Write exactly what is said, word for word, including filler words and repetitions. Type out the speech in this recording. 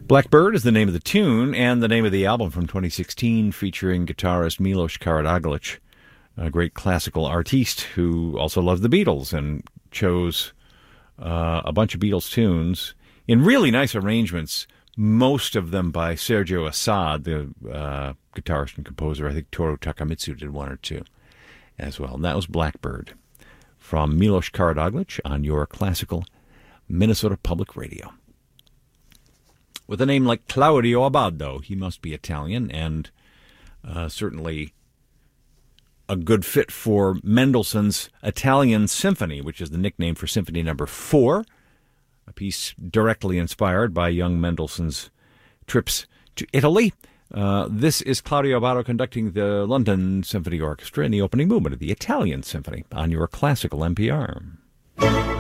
Blackbird is the name of the tune and the name of the album from twenty sixteen, featuring guitarist Milos Karadzic, a great classical artiste who also loved the Beatles and chose uh, a bunch of Beatles tunes in really nice arrangements, most of them by Sergio Assad, the uh, guitarist and composer. I think Toru Takamitsu did one or two as well. And that was Blackbird from Milos Karadzic on your classical Minnesota Public Radio. With a name like Claudio Abbado, he must be Italian, and uh, certainly a good fit for Mendelssohn's Italian Symphony, which is the nickname for Symphony Number Four, a piece directly inspired by young Mendelssohn's trips to Italy. Uh, this is Claudio Abbado conducting the London Symphony Orchestra in the opening movement of the Italian Symphony on your classical N P R.